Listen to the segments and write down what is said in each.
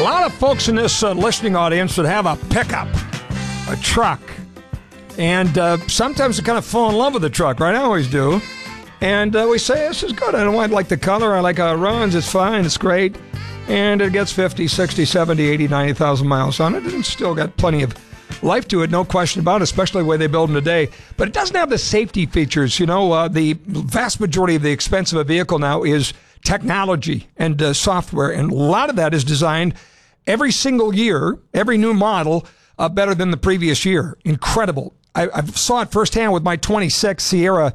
lot of folks in this listening audience that have a pickup, a truck, and sometimes they kind of fall in love with the truck, right? I always do. And we say, this is good. I don't like the color. I like how it runs. It's fine. It's great. And it gets 50, 60, 70, 80, 90,000 miles on it. And it's still got plenty of life to it, no question about it, especially the way they build them today. But it doesn't have the safety features. You know, the vast majority of the expense of a vehicle now is technology and software. And a lot of that is designed every single year, every new model, better than the previous year. Incredible. I saw it firsthand with my 26 Sierra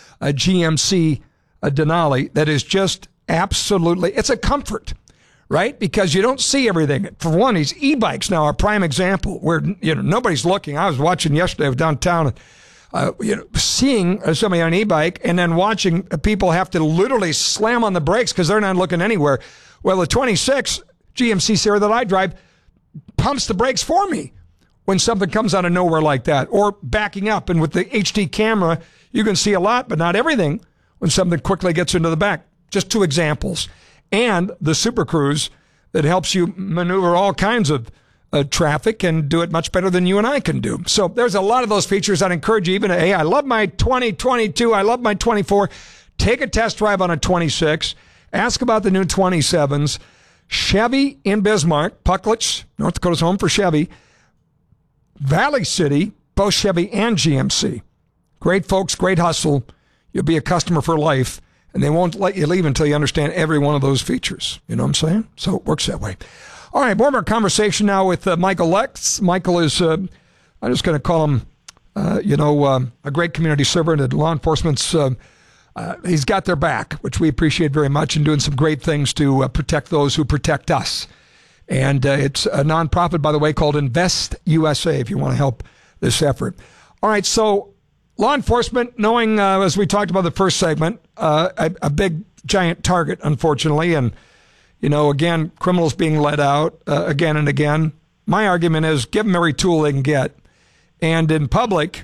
GMC Denali. That is just absolutely, it's a comfort, right? Because you don't see everything. For one, these e-bikes now are a prime example where, you know, nobody's looking. I was watching yesterday, I was downtown, seeing somebody on an e-bike and then watching people have to literally slam on the brakes because they're not looking anywhere. Well, the 26 GMC Sierra that I drive pumps the brakes for me when something comes out of nowhere like that, or backing up. And with the HD camera, you can see a lot, but not everything when something quickly gets into the back. Just two examples. And the Super Cruise that helps you maneuver all kinds of traffic and do it much better than you and I can do. So there's a lot of those features. I'd encourage you, even, hey, I love my 2022, I love my 24. Take a test drive on a 26. Ask about the new 27s. Chevy in Bismarck, Pucklet's, North Dakota's home for Chevy. Valley City, both Chevy and GMC. Great folks, great hustle. You'll be a customer for life, and they won't let you leave until you understand every one of those features. You know what I'm saying? So it works that way. All right, more of our conversation now with Michael Lex. Michael is, I'm just going to call him, a great community servant at law enforcement's. He's got their back, which we appreciate very much, and doing some great things to protect those who protect us. And it's a nonprofit, by the way, called Invest USA, if you want to help this effort. All right, so law enforcement, knowing, as we talked about the first segment, a big, giant target, unfortunately, and, you know, again, criminals being let out again and again. My argument is give them every tool they can get. And in public,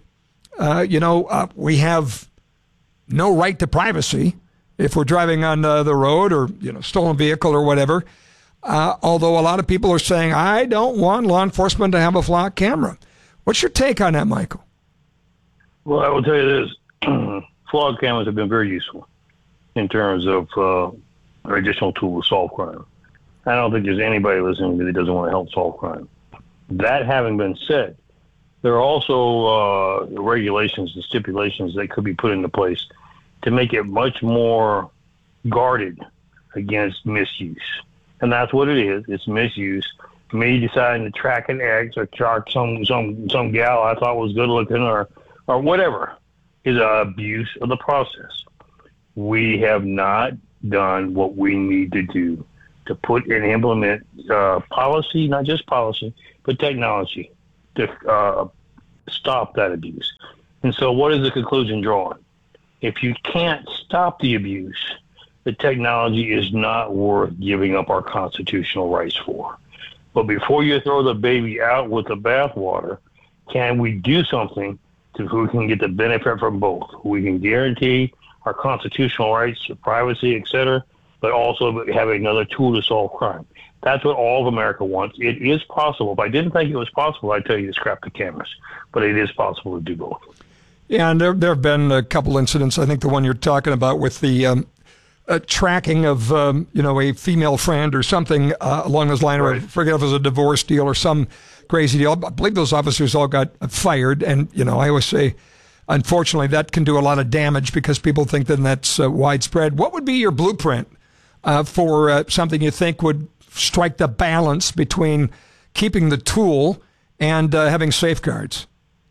we have no right to privacy if we're driving on the road or, stolen vehicle or whatever. Although a lot of people are saying, I don't want law enforcement to have a flock camera. What's your take on that, Michael? Well, I will tell you this. Flock cameras have been very useful in terms of an additional tool to solve crime. I don't think there's anybody listening that doesn't want to help solve crime. That having been said, there are also regulations and stipulations that could be put into place to make it much more guarded against misuse. And that's what it is. It's misuse. Me deciding to track an ex or track some gal I thought was good looking or whatever is an abuse of the process. We have not done what we need to do to put and implement policy, not just policy, but technology to stop that abuse. And so what is the conclusion drawn? If you can't stop the abuse, the technology is not worth giving up our constitutional rights for. But before you throw the baby out with the bathwater, can we do something to who can get the benefit from both? We can guarantee our constitutional rights to privacy, et cetera, but also have another tool to solve crime. That's what all of America wants. It is possible. If I didn't think it was possible, I'd tell you to scrap the cameras. But it is possible to do both. Yeah, and there have been a couple incidents. I think the one you're talking about with the tracking of, a female friend or something along those lines, right. Or I forget if it was a divorce deal or some crazy deal. I believe those officers all got fired. And, I always say, unfortunately, that can do a lot of damage because people think then that's widespread. What would be your blueprint for something you think would strike the balance between keeping the tool and having safeguards?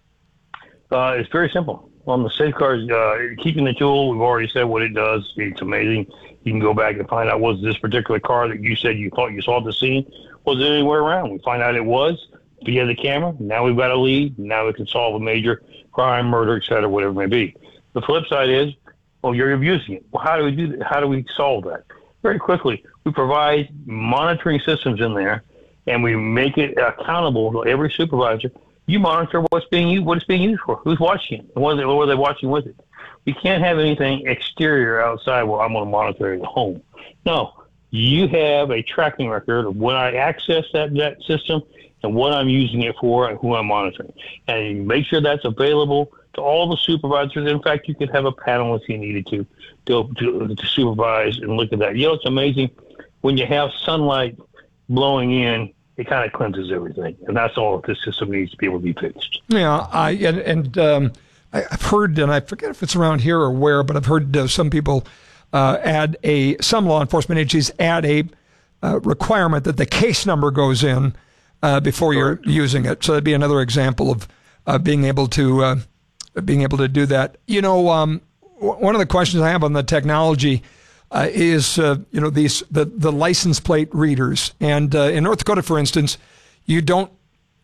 It's very simple. On the safeguards, keeping the tool, we've already said what it does. It's amazing. You can go back and find out, was this particular car that you said you thought you saw at the scene, was it anywhere around? We find out it was via the camera. Now we've got a lead. Now we can solve a major crime, murder, et cetera, whatever it may be. The flip side is, you're abusing it. Well, how do we do that? How do we solve that? Very quickly, we provide monitoring systems in there, and we make it accountable to every supervisor. You monitor what it's being used for, who's watching it, and what are they watching with it. We can't have anything exterior outside. Well, I'm going to monitor it at home. No, you have a tracking record of when I access that system and what I'm using it for and who I'm monitoring. And you make sure that's available to all the supervisors. In fact, you could have a panel if you needed to supervise and look at that. You know, it's amazing when you have sunlight blowing in, it kind of cleanses everything. And that's all that this system needs to be able to be fixed. Yeah, I've heard, and I forget if it's around here or where, but I've heard some people some law enforcement agencies add a requirement that the case number goes in before you're using it. So that'd be another example of being able to do that. You know, one of the questions I have on the technology is the license plate readers, and in North Dakota, for instance, you don't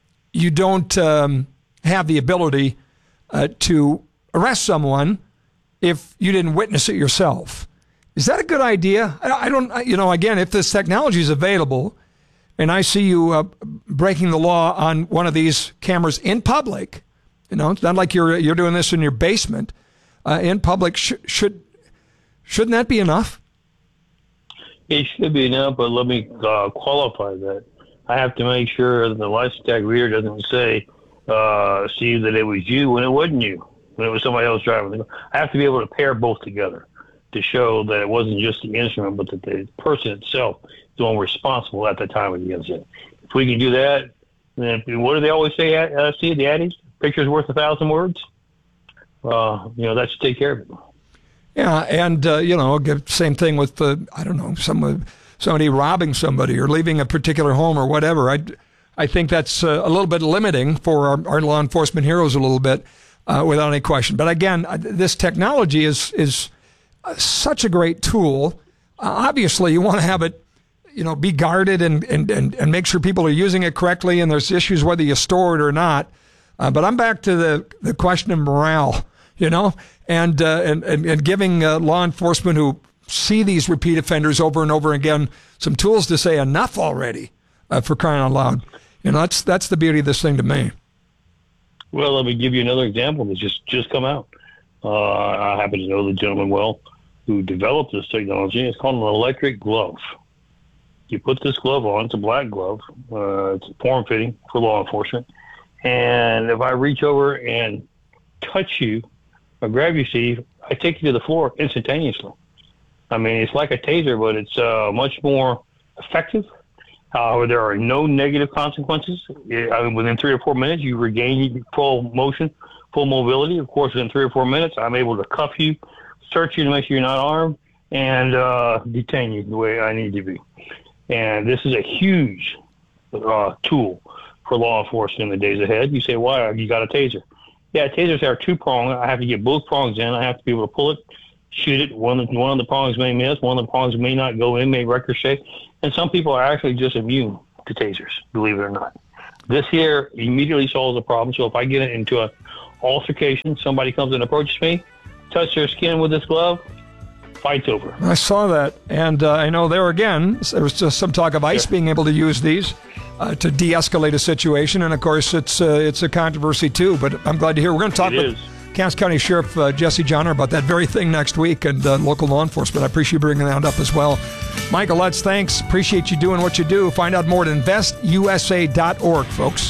have the ability to arrest someone if you didn't witness it yourself. Is that a good idea? I don't, again, if this technology is available and I see you breaking the law on one of these cameras in public, it's not like you're doing this in your basement, in public, shouldn't that be enough? It should be enough, but let me qualify that. I have to make sure that the license tag reader doesn't say, Steve, that it was you when it wasn't you, when it was somebody else driving. I have to be able to pair both together to show that it wasn't just the instrument, but that the person itself is the one responsible at the time of the incident. If we can do that, then what do they always say, Steve, the adage? Picture's worth 1,000 words? That should take care of it. Yeah, and, same thing with, somebody robbing somebody or leaving a particular home or whatever. I think that's a little bit limiting for our law enforcement heroes a little bit, without any question. But again, this technology is such a great tool. Obviously, you want to have it, be guarded and make sure people are using it correctly, and there's issues whether you store it or not. But I'm back to the question of morale, and giving law enforcement who see these repeat offenders over and over again some tools to say enough already, for crying out loud. That's the beauty of this thing to me. Well, let me give you another example that's just come out. I happen to know the gentleman well who developed this technology. It's called an electric glove. You put this glove on. It's a black glove. It's form-fitting for law enforcement. And if I reach over and touch you or grab you, Steve, I take you to the floor instantaneously. I mean, it's like a taser, but it's much more effective. There are no negative consequences. Within 3 or 4 minutes, you regain full motion, full mobility. Of course, within 3 or 4 minutes, I'm able to cuff you, search you to make sure you're not armed, and detain you the way I need to be. And this is a huge tool for law enforcement in the days ahead. You say, why? You got a taser. Yeah, tasers are two-pronged. I have to get both prongs in. I have to be able to pull it, shoot it. One of the prongs may miss. One of the prongs may not go in, may ricochet. And some people are actually just immune to tasers, believe it or not. This here immediately solves the problem. So if I get into an altercation, somebody comes and approaches me, touch their skin with this glove, fight's over. I saw that. And I know there was just some talk of ICE being able to use these to de-escalate a situation. And, of course, it's a controversy, too. But I'm glad to hear. We're going to talk with Cass County Sheriff Jesse Johnner about that very thing next week, and local law enforcement. I appreciate you bringing that up as well. Michael Lutz, thanks. Appreciate you doing what you do. Find out more at investusa.org, folks.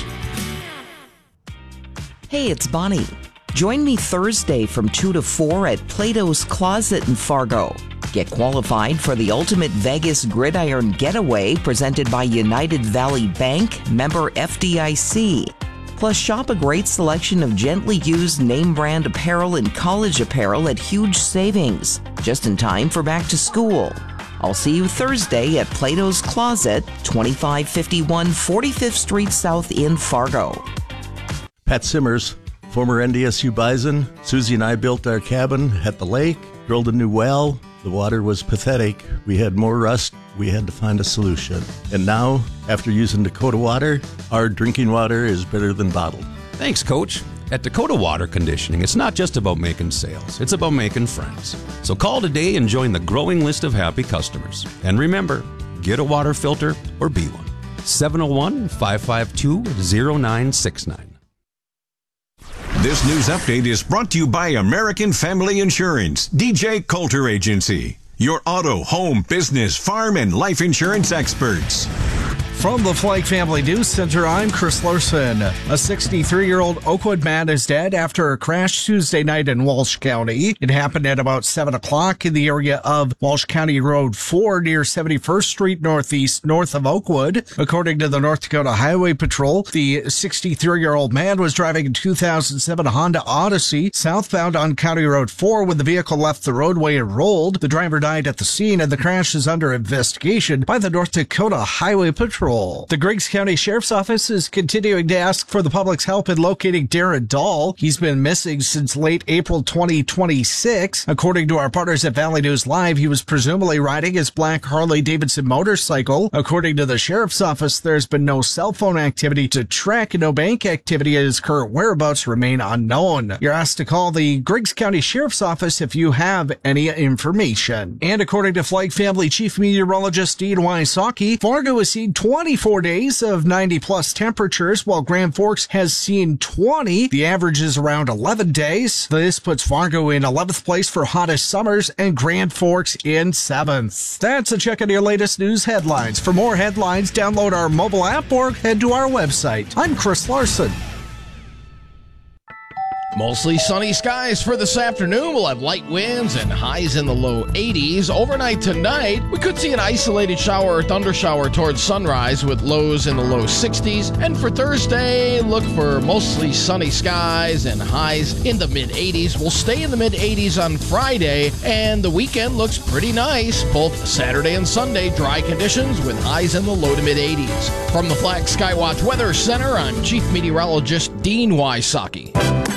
Hey, it's Bonnie. Join me Thursday from 2 to 4 at Plato's Closet in Fargo. Get qualified for the Ultimate Vegas Gridiron Getaway presented by United Valley Bank, member FDIC. Plus, shop a great selection of gently used name brand apparel and college apparel at huge savings, just in time for back to school. I'll see you Thursday at Plato's Closet, 2551 45th Street South in Fargo. Pat Simmers, former NDSU Bison. Susie and I built our cabin at the lake, drilled a new well. The water was pathetic. We had more rust. We had to find a solution. And now, after using Dakota Water, our drinking water is better than bottled. Thanks, Coach. At Dakota Water Conditioning, it's not just about making sales. It's about making friends. So call today and join the growing list of happy customers. And remember, get a water filter or be one. 701-552-0969. This news update is brought to you by American Family Insurance, DJ Coulter Agency. your auto, home, business, farm, and life insurance experts. From the Flake Family News Center, I'm Chris Larson. A 63-year-old Oakwood man is dead after a crash Tuesday night in Walsh County. It happened at about 7 o'clock in the area of Walsh County Road 4 near 71st Street Northeast, north of Oakwood. According to the North Dakota Highway Patrol, the 63-year-old man was driving a 2007 Honda Odyssey southbound on County Road 4 when the vehicle left the roadway and rolled. The driver died at the scene, and the crash is under investigation by the North Dakota Highway Patrol. The Griggs County Sheriff's Office is continuing to ask for the public's help in locating Darren Dahl. He's been missing since late April 2026. According to our partners at Valley News Live, he was presumably riding his black Harley-Davidson motorcycle. According to the Sheriff's Office, there's been no cell phone activity to track and no bank activity, and his current whereabouts remain unknown. You're asked to call the Griggs County Sheriff's Office if you have any information. And according to Flake Family Chief Meteorologist Dean Wysocki, Fargo has seen 24 days of 90-plus temperatures, while Grand Forks has seen 20. The average is around 11 days. This puts Fargo in 11th place for hottest summers and Grand Forks in 7th. That's a check on your latest news headlines. For more headlines, download our mobile app or head to our website. I'm Chris Larson. Mostly sunny skies for this afternoon. We'll have light winds and highs in the low 80s. Overnight tonight, we could see an isolated shower or thunder shower towards sunrise with lows in the low 60s. And for Thursday, look for mostly sunny skies and highs in the mid-80s. We'll stay in the mid-80s on Friday, and the weekend looks pretty nice. Both Saturday and Sunday, dry conditions with highs in the low to mid-80s. From the Flag Skywatch Weather Center, I'm Chief Meteorologist Dean Wysocki.